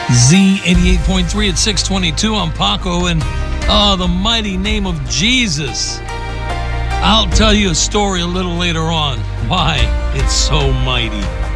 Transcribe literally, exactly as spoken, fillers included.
Z eighty-eight point three at six twenty-two. I'm Paco, and oh, the mighty name of Jesus. I'll tell you a story a little later on why it's so mighty.